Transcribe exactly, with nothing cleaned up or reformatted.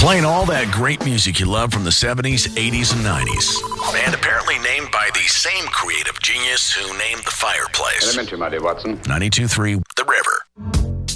Playing all that great music you love from the seventies, eighties, and nineties. And apparently named by the same creative genius who named the fireplace. Elementary, my dear Watson. ninety-two point three The Rip.